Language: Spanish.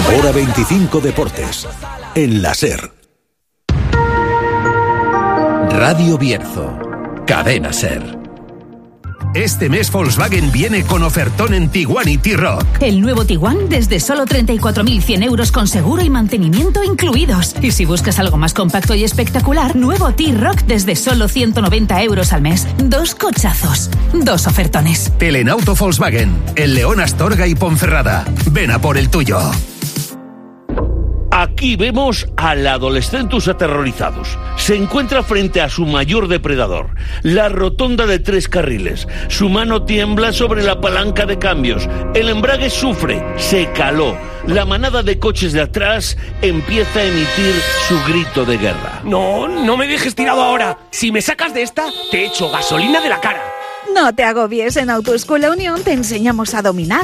Hora 25 Deportes, en la SER. Radio Bierzo, Cadena SER. Este mes Volkswagen viene con ofertón en Tiguan y T-Roc. El nuevo Tiguan desde solo 34.100 euros con seguro y mantenimiento incluidos. Y si buscas algo más compacto y espectacular, nuevo T-Roc desde solo 190 euros al mes. 2 cochazos, 2 ofertones. Telenauto Volkswagen, el León, Astorga y Ponferrada. Ven a por el tuyo. Aquí vemos al Adolescentus aterrorizados. Se encuentra frente a su mayor depredador, la rotonda de 3 carriles. Su mano tiembla sobre la palanca de cambios. El embrague sufre, se caló. La manada de coches de atrás empieza a emitir su grito de guerra. No me dejes tirado ahora. Si me sacas de esta, te echo gasolina de la cara. No te agobies, en Autoescuela Unión te enseñamos a dominar